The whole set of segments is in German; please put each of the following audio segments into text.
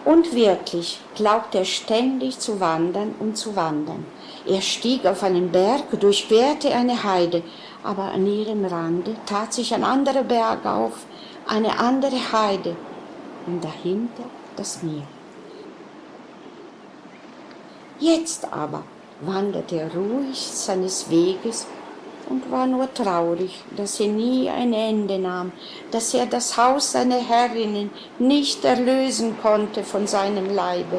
Und wirklich glaubte er ständig zu wandern und zu wandern. Er stieg auf einen Berg, durchquerte eine Heide, aber an ihrem Rande tat sich ein anderer Berg auf, eine andere Heide und dahinter das Meer. Jetzt aber wanderte er ruhig seines Weges und war nur traurig, dass er nie ein Ende nahm, dass er das Haus seiner Herrinnen nicht erlösen konnte von seinem Leibe.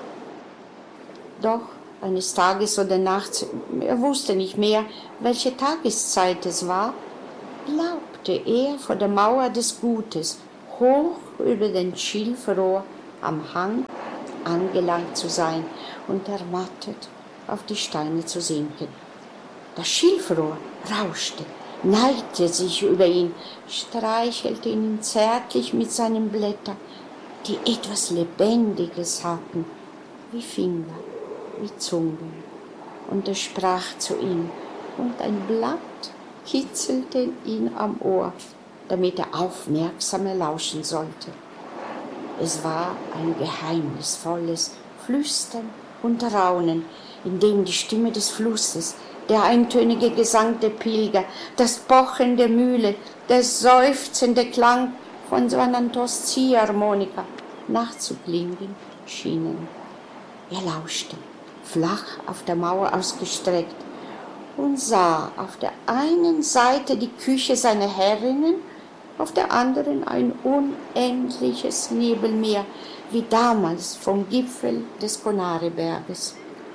Doch eines Tages oder nachts, er wusste nicht mehr, welche Tageszeit es war, glaubte er vor der Mauer des Gutes, hoch über den Schilfrohr am Hang angelangt zu sein und ermattet auf die Steine zu sinken. Das Schilfrohr rauschte, neigte sich über ihn, streichelte ihn zärtlich mit seinen Blättern, die etwas Lebendiges hatten, wie Finger, wie Zungen. Und es sprach zu ihm, und ein Blatt kitzelte ihn am Ohr, damit er aufmerksamer lauschen sollte. Es war ein geheimnisvolles Flüstern und Raunen, in dem die Stimme des Flusses, der eintönige Gesang der Pilger, das Pochen der Mühle, der seufzende Klang von Svanantos Ziehharmonika nachzuklingen schienen. Er lauschte, flach auf der Mauer ausgestreckt, und sah auf der einen Seite die Küche seiner Herrinnen, auf der anderen ein unendliches Nebelmeer, wie damals vom Gipfel des Konareberges.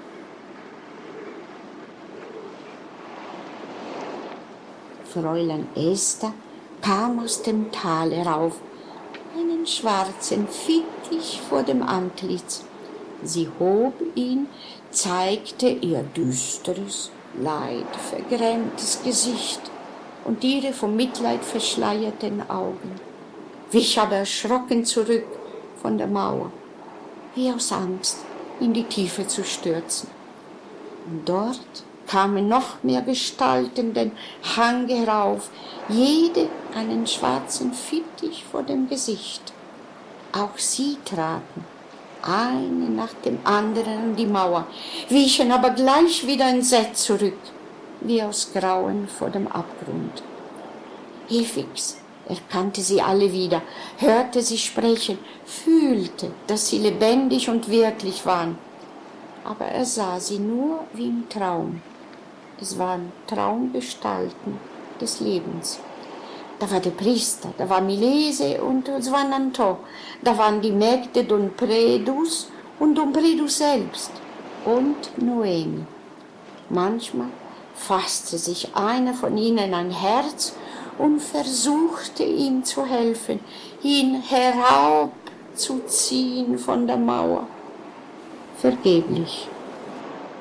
Fräulein Esther kam aus dem Tal herauf, einen schwarzen Fittich vor dem Antlitz. Sie hob ihn, zeigte ihr düsteres, leidvergrämtes Gesicht und ihre vom Mitleid verschleierten Augen, wich aber erschrocken zurück von der Mauer, wie aus Angst in die Tiefe zu stürzen. Und dort kamen noch mehr Gestalten den Hang herauf, jede einen schwarzen Fittich vor dem Gesicht. Auch sie traten, eine nach dem anderen an die Mauer, wichen aber gleich wieder entsetzt zurück, wie aus Grauen vor dem Abgrund. Hefix erkannte sie alle wieder, hörte sie sprechen, fühlte, dass sie lebendig und wirklich waren. Aber er sah sie nur wie im Traum. Es waren Traumgestalten des Lebens. Da war der Priester, da war Milese und Svananto, da waren die Mägde Don Predus und Don Predus selbst und Noemi. Manchmal fasste sich einer von ihnen ein Herz und versuchte ihm zu helfen, ihn heraufzuziehen von der Mauer. Vergeblich.